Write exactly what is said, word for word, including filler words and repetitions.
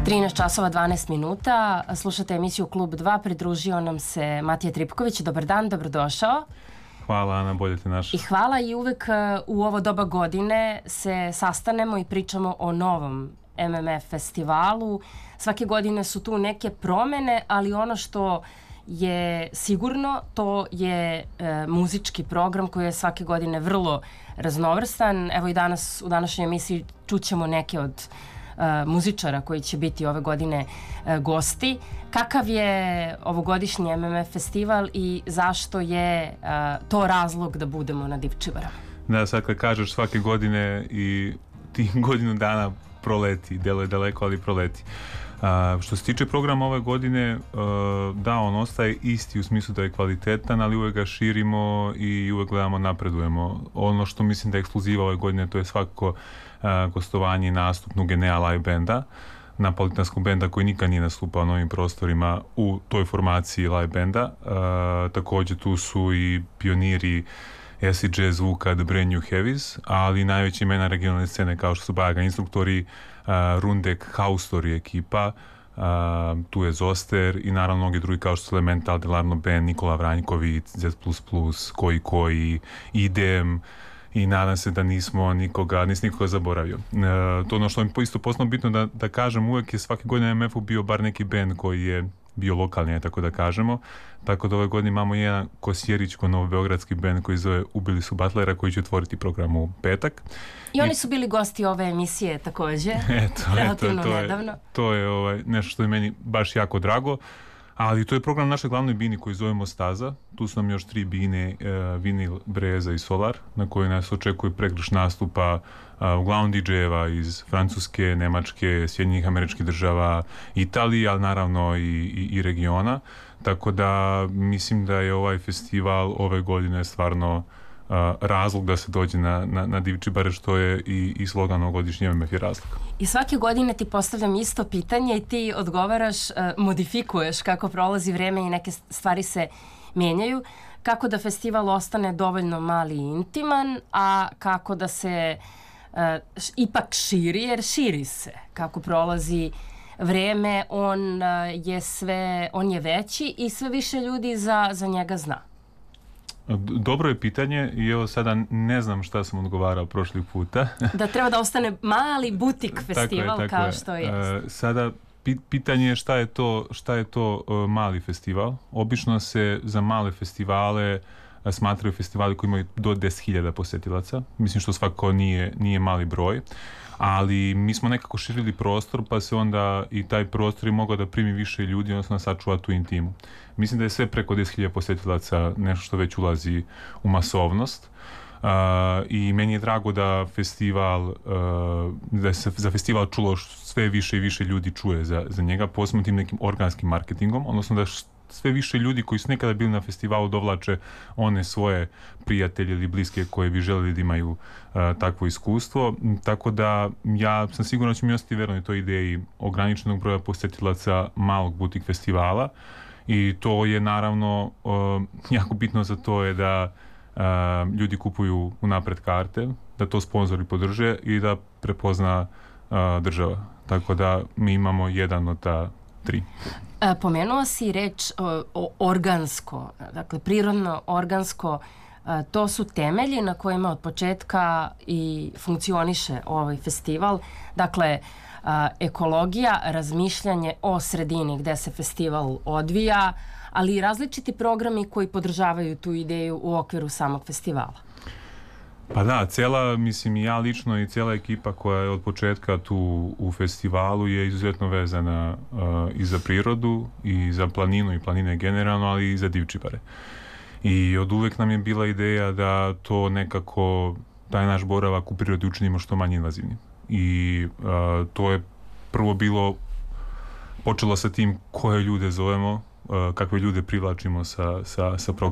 trinaest časova dvanaest minuta, slušate emisiju Klub dva, pridružio nam se Matija Tripković. Dobar dan, dobrodošao. Hvala, Ana, bolje te našao. I hvala, i uvek u ovo doba godine se sastanemo i pričamo o novom M M F festivalu. Svake godine su tu neke promene, ali ono što je sigurno, to je e, muzički program koji je svake godine vrlo raznovrstan. Evo i danas u današnjoj emisiji čućemo neke od e, muzičara koji će biti ove godine e, gosti. Kakav je ovogodišnji M M F festival i zašto je e, to razlog da budemo na Divčibarama? Da, sad kad kažeš svake godine i ti godinu dana proleti, delo je daleko, ali proleti. Uh, što se tiče programa ove godine, uh, da, on ostaje isti u smislu da je kvalitetan, ali uvek ga širimo i uvek gledamo, napredujemo. Ono što mislim da je ekskluziva ove godine, to je svakako uh, gostovanje i nastup Nugenea live benda, napolitanskog benda koji nikad nije nastupao na ovim prostorima u toj formaciji live benda. Uh, takođe tu su i pioniri acid jazz zvuka The Brand New Heavies, ali najveći imena regionalne scene kao što su Bajaga Instruktori, uh, Rundek, Haustori ekipa, uh, tu je Zoster i naravno mnogi drugi kao što su Elemental, Delarno Band, Nikola Vranjković, Z plus plus, Koji Koji, Idem, i nadam se da nismo nikoga, nis nikoga zaboravio. Uh, to ono što je isto posebno bitno da, da kažem, uvek je svake godine M M F-u bio bar neki band koji je bio lokalni, tako da kažemo. Tako da ove godine imamo jedan kosjeričko novobeogradski band koji zove Ubili su Butlera, koji će otvoriti program u petak. I oni su bili gosti ove emisije takođe, eto, relativno eto, to nedavno. Je, to je ovaj, nešto što je meni baš jako drago. Ali to je program naše glavnoj bini koji zovemo Staza. Tu su nam još tri bine, uh, Vinil, Breza i Solar, na koji nas očekuje pregrš nastupa uh, uglavnom D J-eva iz Francuske, Nemačke, Sjedinjenih Američkih Država, Italije, ali naravno i, i, i regiona. Tako da mislim da je ovaj festival ove godine stvarno Uh, razlog da se dođe na, na, na Divčibare, što je i, i slogan ovogodišnji M M F je razlog. I svake godine ti postavljam isto pitanje i ti odgovaraš, uh, modifikuješ kako prolazi vreme i neke stvari se menjaju. Kako da festival ostane dovoljno mali i intiman, a kako da se uh, š, ipak širi, jer širi se. Kako prolazi vreme, on uh, je sve, on je veći i sve više ljudi za, za njega zna. Dobro je pitanje i evo sada ne znam šta sam odgovarao prošli puta. Da treba da ostane mali butik festival, tako je, tako kao je. što je. Uh, sada pitanje je šta je to, šta je to uh, mali festival. Obično se za male festivale uh, smatraju festivali koji imaju do deset hiljada posetilaca. Mislim što svakako nije, nije mali broj. Ali mi smo nekako širili prostor, pa se onda i taj prostor je mogao da primi više ljudi, odnosno da sačuva tu intimu. Mislim da je sve preko deset hiljada posetilaca nešto što već ulazi u masovnost. Uh, i meni je drago da festival, uh, da se za festival čulo sve više i više ljudi čuje za, za njega, posebno tim nekim organskim marketingom, odnosno da sve više ljudi koji su nekada bili na festivalu dovlače one svoje prijatelje ili bliske koje bi želeli da imaju uh, takvo iskustvo. Tako da ja sam siguran da ću mi ostati verni toj ideji ograničenog broja posetilaca malog butik festivala i to je naravno uh, jako bitno za to je da uh, ljudi kupuju unapred karte, da to sponzori podrže i da prepozna uh, država. Tako da mi imamo jedan od ta tri. E, pomenuo si reč o, o organsko, dakle prirodno organsko, e, to su temelji na kojima od početka i funkcioniše ovaj festival. Dakle, a, ekologija, razmišljanje o sredini gde se festival odvija, ali i različiti programi koji podržavaju tu ideju u okviru samog festivala. Pa da, cela, mislim i ja lično i cela ekipa koja je od početka tu u festivalu je izuzetno vezana uh, i za prirodu i za planinu i planine generalno, ali i za Divčibare. I od uvek nam je bila ideja da to nekako, taj naš boravak u prirodi učinimo što manje invazivnim. I uh, to je prvo bilo, počelo sa tim koje ljude zovemo, uh, kakve ljude privlačimo sa, sa, sa programom.